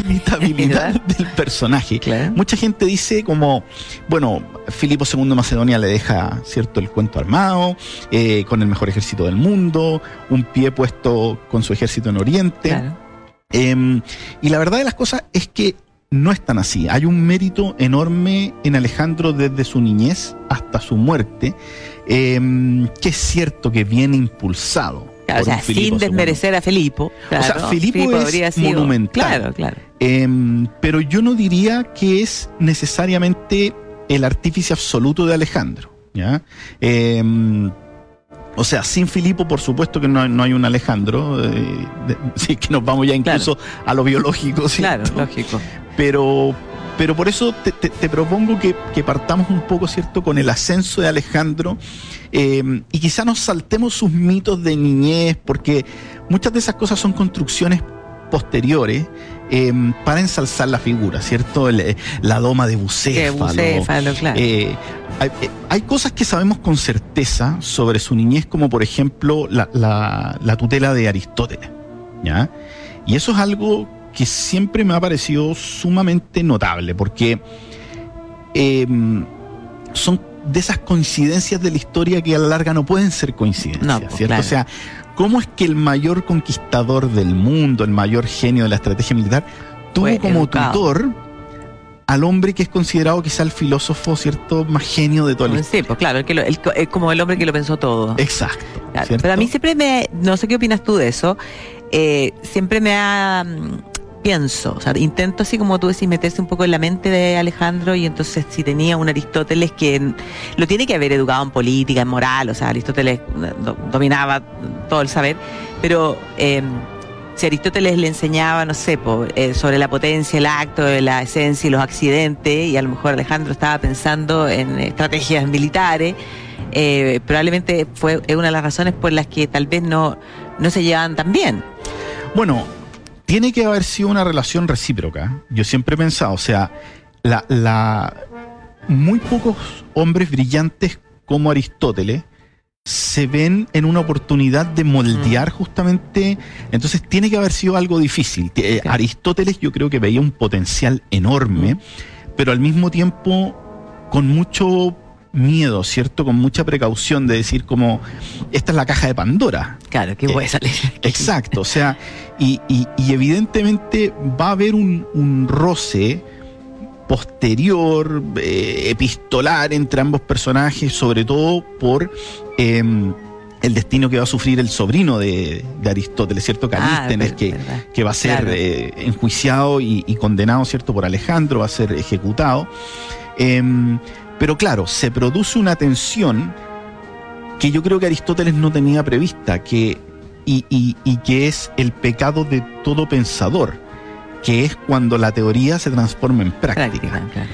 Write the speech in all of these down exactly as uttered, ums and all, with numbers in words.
imitabilidad del personaje. Claro. Mucha gente dice como, bueno, Filipo segundo de Macedonia le deja, cierto, el cuento armado, eh, con el mejor ejército del mundo, un pie puesto con su ejército en Oriente. Claro. Eh, y la verdad de las cosas es que no es tan así. Hay un mérito enorme en Alejandro desde su niñez hasta su muerte, eh, que es cierto que viene impulsado. Claro, o sea, sin desmerecer a Filipo. Claro, o sea, Filipo, Filipo es sido, monumental. Claro, claro. Eh, pero yo no diría que es necesariamente el artífice absoluto de Alejandro, ¿ya? Eh, o sea, sin Filipo, por supuesto que no, no hay un Alejandro. Eh, de, sí, que nos vamos ya incluso claro. a lo biológico, ¿cierto? Claro, lógico. Pero, pero por eso te, te, te propongo que, que partamos un poco, ¿cierto?, con el ascenso de Alejandro, eh, y quizá nos saltemos sus mitos de niñez, porque muchas de esas cosas son construcciones posteriores eh, para ensalzar la figura, ¿cierto? El, la doma de Bucéfalo. Bucéfalo, claro. Eh, hay, hay cosas que sabemos con certeza sobre su niñez, como por ejemplo la, la, la tutela de Aristóteles, ¿ya? Y eso es algo que siempre me ha parecido sumamente notable, porque eh, son de esas coincidencias de la historia que a la larga no pueden ser coincidencias, no, pues, ¿cierto? Claro. O sea, ¿cómo es que el mayor conquistador del mundo, el mayor genio de la estrategia militar, tuvo Fue como educado. tutor al hombre que es considerado quizá el filósofo, ¿cierto?, más genio de toda la historia? Sí, pues claro, el que lo, el, el, como el hombre que lo pensó todo. Exacto. Claro. Pero a mí siempre me, no sé qué opinas tú de eso, eh, siempre me ha... pienso, o sea, intento así como tú decís, meterse un poco en la mente de Alejandro, y entonces si tenía un Aristóteles que lo tiene que haber educado en política, en moral, o sea, Aristóteles do, dominaba todo el saber, pero eh, si Aristóteles le enseñaba, no sé, po, eh, sobre la potencia, el acto, la esencia y los accidentes, y a lo mejor Alejandro estaba pensando en estrategias militares, eh, probablemente fue una de las razones por las que tal vez no, no se llevaban tan bien. Bueno, tiene que haber sido una relación recíproca. Yo siempre he pensado, o sea, la, la, muy pocos hombres brillantes como Aristóteles se ven en una oportunidad de moldear mm. justamente. Entonces tiene que haber sido algo difícil. Okay. Aristóteles yo creo que veía un potencial enorme, mm. pero al mismo tiempo con mucho miedo, ¿cierto? Con mucha precaución de decir como, esta es la caja de Pandora. Claro, que puede salir. Exacto, o sea, y, y, y evidentemente va a haber un, un roce posterior, eh, epistolar entre ambos personajes, sobre todo por eh, el destino que va a sufrir el sobrino de, de Aristóteles, ¿cierto? Calístenes, ah, que, que va a ser claro. eh, enjuiciado y, y condenado, ¿cierto? Por Alejandro, va a ser ejecutado. Eh, Pero claro, se produce una tensión que yo creo que Aristóteles no tenía prevista, que, y, y, y que es el pecado de todo pensador, que es cuando la teoría se transforma en práctica. práctica claro.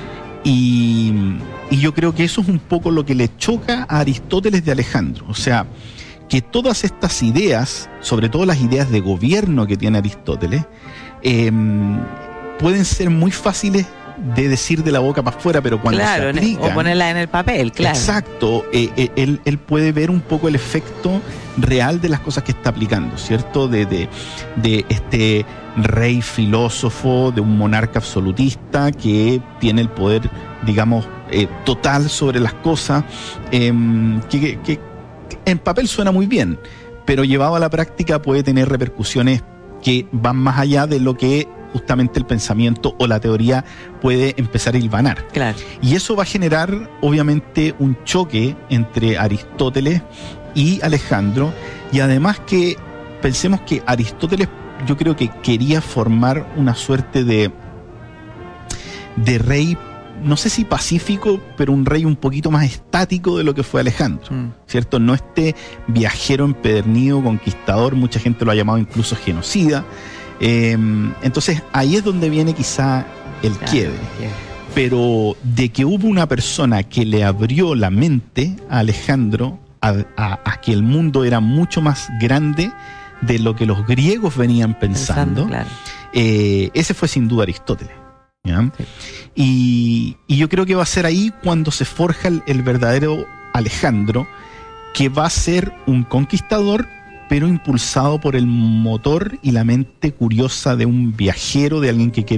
y, y yo creo que eso es un poco lo que le choca a Aristóteles de Alejandro. O sea, que todas estas ideas, sobre todo las ideas de gobierno que tiene Aristóteles, eh, pueden ser muy fáciles de decir de la boca para afuera, pero cuando claro, se aplican, o ponerla en el papel, claro. Exacto, eh, eh, él, él puede ver un poco el efecto real de las cosas que está aplicando, ¿cierto? De, de, de este rey filósofo, de un monarca absolutista que tiene el poder, digamos, eh, total sobre las cosas, eh, que, que, que en papel suena muy bien, pero llevado a la práctica puede tener repercusiones que van más allá de lo que justamente el pensamiento o la teoría puede empezar a hilvanar. Claro. Y eso va a generar, obviamente, un choque entre Aristóteles y Alejandro, y además que pensemos que Aristóteles yo creo que quería formar una suerte de de rey, no sé si pacífico, pero un rey un poquito más estático de lo que fue Alejandro, mm. ¿cierto? No este viajero empedernido, conquistador, mucha gente lo ha llamado incluso genocida. Eh, entonces ahí es donde viene quizá el claro, quiebre. Yeah. Pero de que hubo una persona que le abrió la mente a Alejandro a, a, a que el mundo era mucho más grande de lo que los griegos venían pensando, pensando claro. eh, ese fue sin duda Aristóteles, ¿ya? Sí. Y, y yo creo que va a ser ahí cuando se forja el, el verdadero Alejandro, que va a ser un conquistador, pero impulsado por el motor y la mente curiosa de un viajero, de alguien que quiere